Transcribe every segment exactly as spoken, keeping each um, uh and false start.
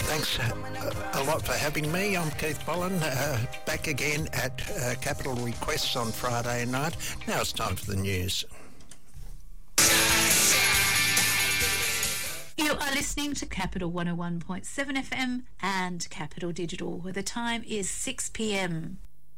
Thanks uh, a lot for having me. I'm Keith Bollen, uh, back again at uh, Capital Requests on Friday night. Now it's time for the news. You are listening to Capital one oh one point seven F M and Capital Digital, where the time is six p m.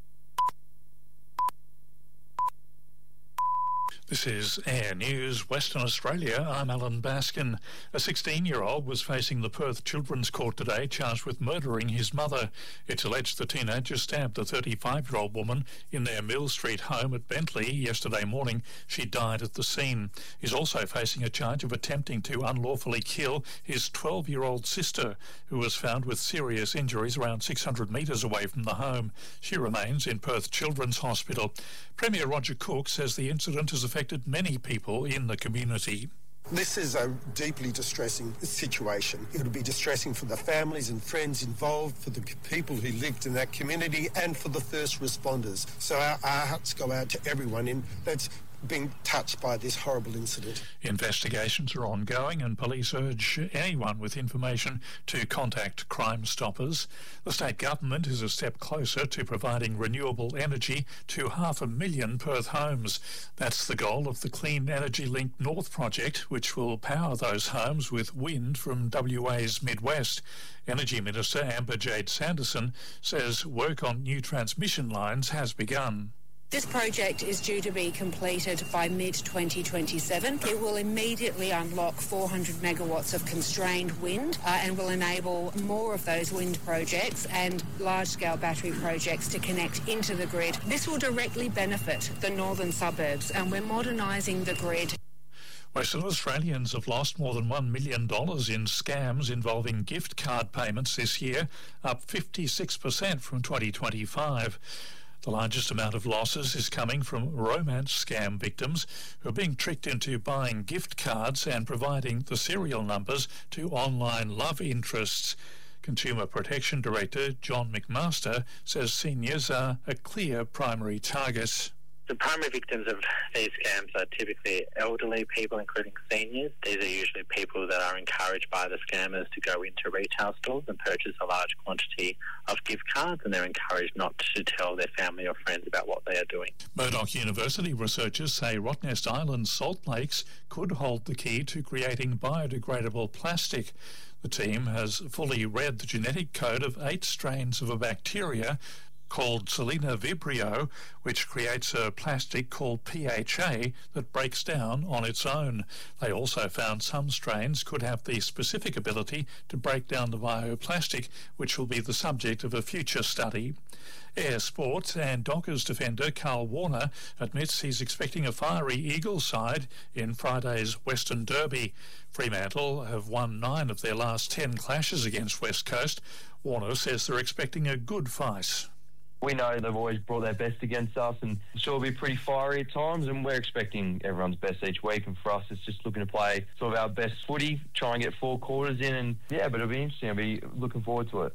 This is Air News, Western Australia. I'm Alan Baskin. A sixteen-year-old was facing the Perth Children's Court today, charged with murdering his mother. It's alleged the teenager stabbed the thirty-five-year-old woman in their Mill Street home at Bentley yesterday morning. She died at the scene. He's also facing a charge of attempting to unlawfully kill his twelve-year-old sister, who was found with serious injuries around six hundred metres away from the home. She remains in Perth Children's Hospital. Premier Roger Cook says the incident has affected many people in the community. This is a deeply distressing situation. It would be distressing for the families and friends involved, for the people who lived in that community, and for the first responders. So our, our hearts go out to everyone in that's being touched by this horrible incident. Investigations are ongoing and police urge anyone with information to contact Crime Stoppers. The state government is a step closer to providing renewable energy to half a million Perth homes. That's the goal of the Clean Energy Link North project, which will power those homes with wind from W A's Midwest. Energy Minister Amber Jade Sanderson says work on new transmission lines has begun. This project is due to be completed by mid twenty twenty-seven. It will immediately unlock four hundred megawatts of constrained wind uh, and will enable more of those wind projects and large-scale battery projects to connect into the grid. This will directly benefit the northern suburbs, and we're modernising the grid. Western Australians have lost more than one million dollars in scams involving gift card payments this year, up fifty-six percent from twenty twenty-five. The largest amount of losses is coming from romance scam victims who are being tricked into buying gift cards and providing the serial numbers to online love interests. Consumer Protection Director John McMaster says seniors are a clear primary target. The primary victims of these scams are typically elderly people, including seniors. These are usually people that are encouraged by the scammers to go into retail stores and purchase a large quantity of gift cards, and they're encouraged not to tell their family or friends about what they are doing. Murdoch University researchers say Rottnest Island's salt lakes could hold the key to creating biodegradable plastic. The team has fully read the genetic code of eight strains of a bacteria called Selena vibrio, which creates a plastic called P H A that breaks down on its own. They also found some strains could have the specific ability to break down the bioplastic, which will be the subject of a future study. Air Sports and Dockers defender Carl Warner admits he's expecting a fiery Eagles side in Friday's Western Derby. Fremantle have won nine of their last ten clashes against West Coast. Warner says they're expecting a good fight. We know they've always brought their best against us, and sure it'll be pretty fiery at times, and we're expecting everyone's best each week, and for us it's just looking to play sort of our best footy, try and get four quarters in, and yeah, but it'll be interesting. I'll be looking forward to it.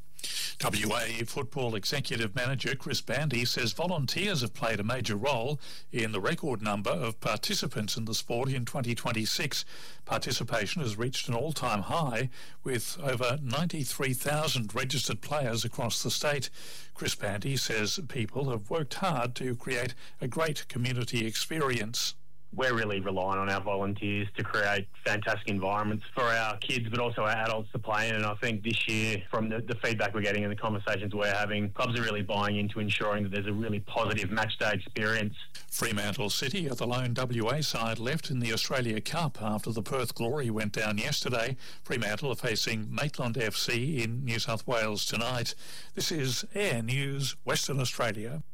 W A Football Executive Manager Chris Bandy says volunteers have played a major role in the record number of participants in the sport in twenty twenty-six. Participation has reached an all-time high with over ninety-three thousand registered players across the state. Chris Bandy says people have worked hard to create a great community experience. We're really relying on our volunteers to create fantastic environments for our kids, but also our adults to play in. And I think this year, from the, the feedback we're getting and the conversations we're having, clubs are really buying into ensuring that there's a really positive match day experience. Fremantle City are the lone W A side left in the Australia Cup after the Perth Glory went down yesterday. Fremantle are facing Maitland F C in New South Wales tonight. This is Air News, Western Australia.